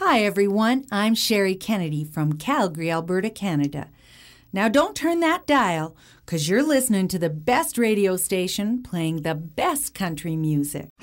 Hi, everyone. I'm Sherry Kennedy from Calgary, Alberta, Canada. Now, don't turn that dial, because you're listening to the best radio station playing the best country music.